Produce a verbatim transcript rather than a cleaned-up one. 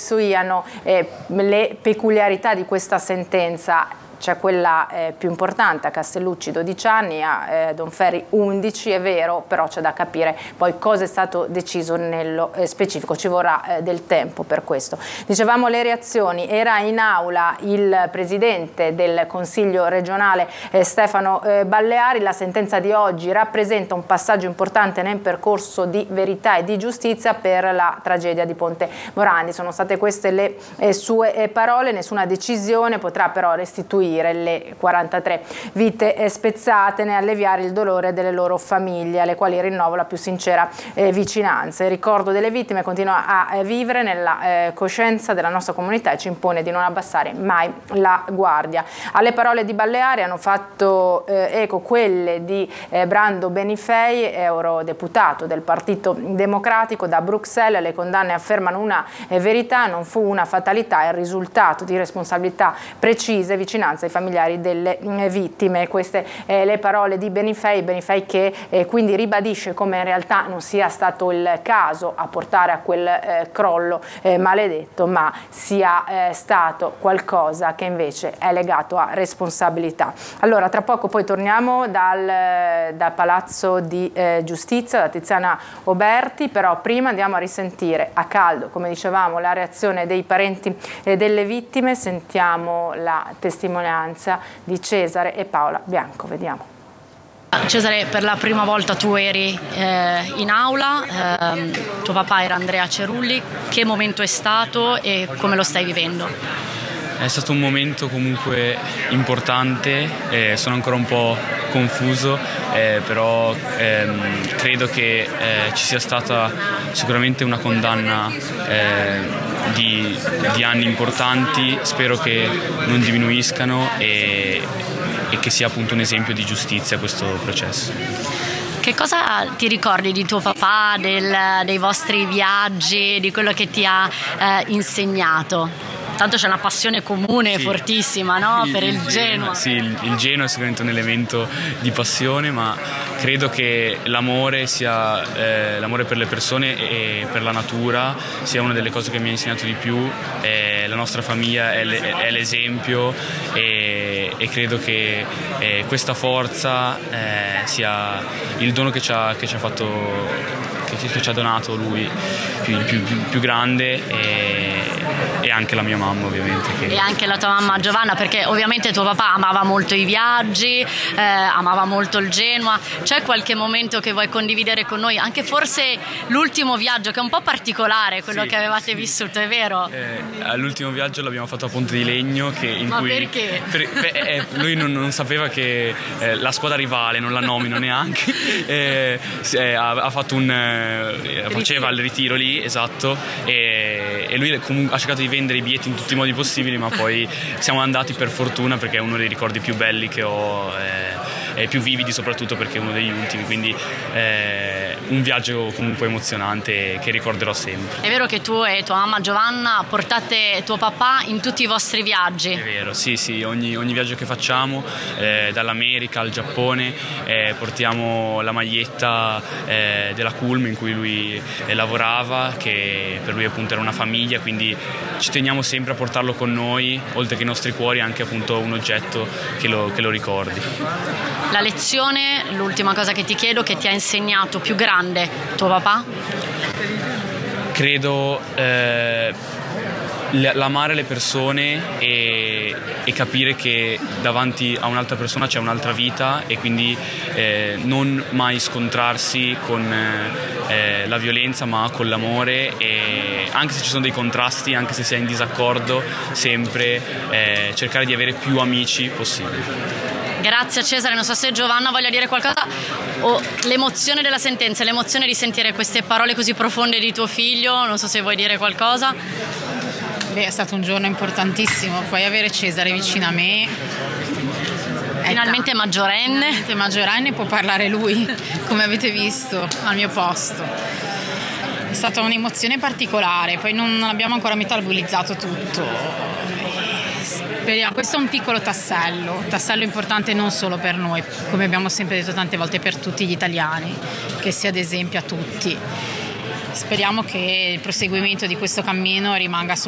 Iano, eh, le peculiarità di questa sentenza. C'è quella eh, più importante, a Castellucci dodici anni, a eh, Donferri undici, è vero, però c'è da capire poi cosa è stato deciso nello eh, specifico, ci vorrà eh, del tempo per questo. Dicevamo le reazioni, era in aula il presidente del Consiglio regionale eh, Stefano eh, Balleari. La sentenza di oggi rappresenta un passaggio importante nel percorso di verità e di giustizia per la tragedia di Ponte Morandi. Sono state queste le eh, sue eh, parole, nessuna decisione potrà però restituire le quarantatré vite spezzate né alleviare il dolore delle loro famiglie, alle quali rinnovo la più sincera eh, vicinanza. Il ricordo delle vittime continua a eh, vivere nella eh, coscienza della nostra comunità e ci impone di non abbassare mai la guardia. Alle parole di Balleari hanno fatto eh, eco quelle di eh, Brando Benifei, eurodeputato del Partito Democratico da Bruxelles. Le condanne affermano una eh, verità, non fu una fatalità, è il risultato di responsabilità precise, vicinanza ai familiari delle vittime. Queste eh, le parole di Benifei, Benifei che eh, quindi ribadisce come in realtà non sia stato il caso a portare a quel eh, crollo eh, maledetto, ma sia eh, stato qualcosa che invece è legato a responsabilità. Allora, tra poco poi torniamo dal, dal Palazzo di eh, Giustizia, da Tiziana Oberti, però prima andiamo a risentire a caldo, come dicevamo, la reazione dei parenti eh, delle vittime. Sentiamo la testimonianza di Cesare e Paola Bianco, vediamo. Cesare, per la prima volta tu eri eh, in aula, eh, tuo papà era Andrea Cerulli, che momento è stato e come lo stai vivendo? È stato un momento comunque importante, eh, sono ancora un po' confuso, eh, però ehm, credo che eh, ci sia stata sicuramente una condanna eh, di, di anni importanti, spero che non diminuiscano e, e che sia appunto un esempio di giustizia questo processo. Che cosa ti ricordi di tuo papà, del, dei vostri viaggi, di quello che ti ha eh, insegnato? Tanto c'è una passione comune, sì, fortissima, no? Il, per il, il Genoa. Sì, il, il Genoa è sicuramente un elemento di passione, ma credo che l'amore sia eh, l'amore per le persone e per la natura sia una delle cose che mi ha insegnato di più. Eh, la nostra famiglia è, le, è l'esempio e, e credo che eh, questa forza eh, sia il dono che ci ha, che ci ha fatto, che, che ci ha donato lui più, più, più, più grande. E, e anche la mia mamma ovviamente che... e anche la tua mamma Giovanna, perché ovviamente tuo papà amava molto i viaggi, eh, amava molto il Genoa. C'è qualche momento che vuoi condividere con noi, anche forse l'ultimo viaggio che è un po' particolare, quello sì, che avevate sì. vissuto, è vero? Eh, l'ultimo viaggio l'abbiamo fatto a Ponte di Legno, che in ma cui perché? Per, per, eh, lui non, non sapeva che eh, la squadra rivale, non la nomino neanche, eh, eh, ha, ha fatto un eh, faceva il ritiro lì, esatto, e, e lui comunque ha cercato di vendere i biglietti in tutti i modi possibili, ma poi siamo andati per fortuna perché è uno dei ricordi più belli che ho eh, e più vividi, soprattutto perché è uno degli ultimi, quindi eh, un viaggio comunque emozionante che ricorderò sempre. È vero che tu e tua mamma Giovanna portate tuo papà in tutti i vostri viaggi? È vero, sì sì, ogni, ogni viaggio che facciamo, eh, dall'America al Giappone, eh, portiamo la maglietta eh, della Culm in cui lui eh, lavorava, che per lui appunto era una famiglia, quindi ci teniamo sempre a portarlo con noi, oltre che i nostri cuori anche appunto un oggetto che lo, che lo ricordi. La lezione, l'ultima cosa che ti chiedo, che ti ha insegnato più grande tuo papà? Credo eh, l'amare le persone e, e capire che davanti a un'altra persona c'è un'altra vita e quindi eh, non mai scontrarsi con eh, la violenza ma con l'amore, e anche se ci sono dei contrasti, anche se si è in disaccordo, sempre eh, cercare di avere più amici possibile. Grazie Cesare, non so se Giovanna voglia dire qualcosa. Oh, l'emozione della sentenza, l'emozione di sentire queste parole così profonde di tuo figlio, non so se vuoi dire qualcosa. Beh, è stato un giorno importantissimo, poi avere Cesare vicino a me. Finalmente maggiorenne. Finalmente maggiorenne, può parlare lui, come avete visto, al mio posto. È stata un'emozione particolare, poi non abbiamo ancora metabolizzato tutto. Speriamo. Questo è un piccolo tassello, tassello importante non solo per noi, come abbiamo sempre detto tante volte, per tutti gli italiani, che sia ad esempio a tutti. Speriamo che il proseguimento di questo cammino rimanga su